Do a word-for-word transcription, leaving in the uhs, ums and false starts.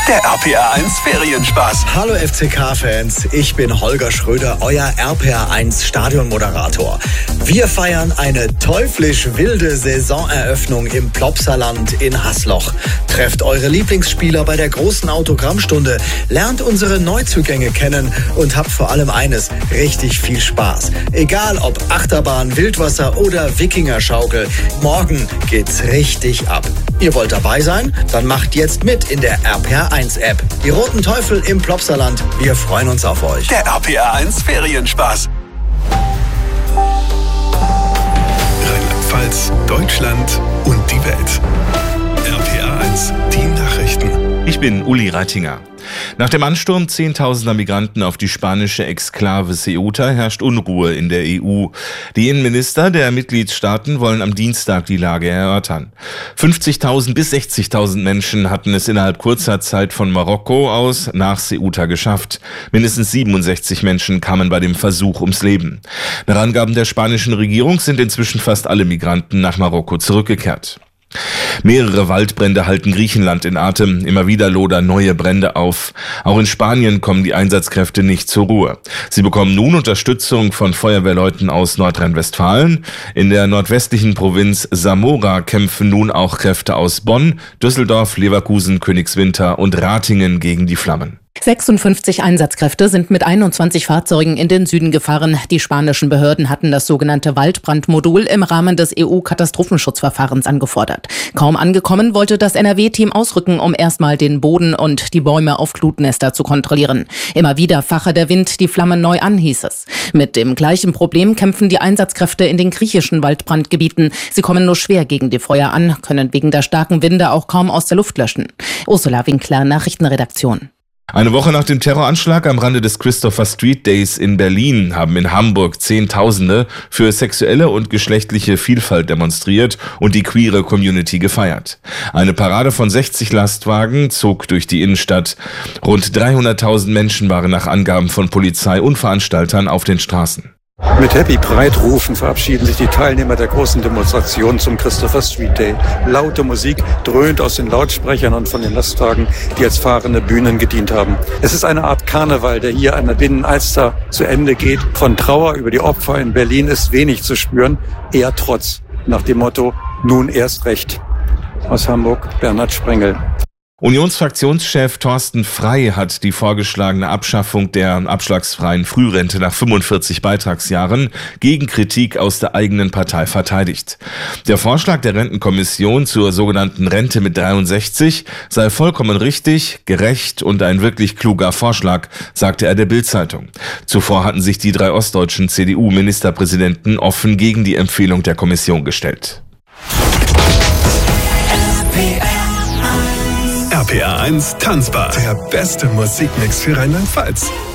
Der R P R eins Ferienspaß. Hallo F C K-Fans, ich bin Holger Schröder, euer R P R eins Stadionmoderator. Wir feiern eine teuflisch wilde Saisoneröffnung im Plopsaland in Hasloch. Trefft eure Lieblingsspieler bei der großen Autogrammstunde, lernt unsere Neuzugänge kennen und habt vor allem eines, richtig viel Spaß. Egal ob Achterbahn, Wildwasser oder Wikingerschaukel, morgen geht's richtig ab. Ihr wollt dabei sein? Dann macht jetzt mit in der R P R eins App. Die Roten Teufel im Plopsaland. Wir freuen uns auf euch. Der R P R eins Ferienspaß. Rheinland-Pfalz, Deutschland und die Welt. R P R eins, die Nachrichten. Ich bin Uli Rattinger. Nach dem Ansturm zehntausender Migranten auf die spanische Exklave Ceuta herrscht Unruhe in der E U. Die Innenminister der Mitgliedstaaten wollen am Dienstag die Lage erörtern. fünfzigtausend bis sechzigtausend Menschen hatten es innerhalb kurzer Zeit von Marokko aus nach Ceuta geschafft. Mindestens siebenundsechzig Menschen kamen bei dem Versuch ums Leben. Nach Angaben der spanischen Regierung sind inzwischen fast alle Migranten nach Marokko zurückgekehrt. Mehrere Waldbrände halten Griechenland in Atem. Immer wieder lodern neue Brände auf. Auch in Spanien kommen die Einsatzkräfte nicht zur Ruhe. Sie bekommen nun Unterstützung von Feuerwehrleuten aus Nordrhein-Westfalen. In der nordwestlichen Provinz Zamora kämpfen nun auch Kräfte aus Bonn, Düsseldorf, Leverkusen, Königswinter und Ratingen gegen die Flammen. sechsundfünfzig Einsatzkräfte sind mit einundzwanzig Fahrzeugen in den Süden gefahren. Die spanischen Behörden hatten das sogenannte Waldbrandmodul im Rahmen des E U-Katastrophenschutzverfahrens angefordert. Kaum angekommen, wollte das N R W-Team ausrücken, um erstmal den Boden und die Bäume auf Glutnester zu kontrollieren. Immer wieder fache der Wind die Flammen neu an, hieß es. Mit dem gleichen Problem kämpfen die Einsatzkräfte in den griechischen Waldbrandgebieten. Sie kommen nur schwer gegen die Feuer an, können wegen der starken Winde auch kaum aus der Luft löschen. Ursula Winkler, Nachrichtenredaktion. Eine Woche nach dem Terroranschlag am Rande des Christopher Street Days in Berlin haben in Hamburg Zehntausende für sexuelle und geschlechtliche Vielfalt demonstriert und die queere Community gefeiert. Eine Parade von sechzig Lastwagen zog durch die Innenstadt. Rund dreihunderttausend Menschen waren nach Angaben von Polizei und Veranstaltern auf den Straßen. Mit Happy Pride-Rufen verabschieden sich die Teilnehmer der großen Demonstration zum Christopher Street Day. Laute Musik dröhnt aus den Lautsprechern und von den Lastwagen, die als fahrende Bühnen gedient haben. Es ist eine Art Karneval, der hier an der Binnenalster zu Ende geht. Von Trauer über die Opfer in Berlin ist wenig zu spüren, eher Trotz. Nach dem Motto, nun erst recht. Aus Hamburg, Bernhard Sprengel. Unionsfraktionschef Thorsten Frey hat die vorgeschlagene Abschaffung der abschlagsfreien Frührente nach fünfundvierzig Beitragsjahren gegen Kritik aus der eigenen Partei verteidigt. Der Vorschlag der Rentenkommission zur sogenannten Rente mit dreiundsechzig sei vollkommen richtig, gerecht und ein wirklich kluger Vorschlag, sagte er der Bild-Zeitung. Zuvor hatten sich die drei ostdeutschen C D U-Ministerpräsidenten offen gegen die Empfehlung der Kommission gestellt. R P R eins Tanzbar. Der beste Musikmix für Rheinland-Pfalz.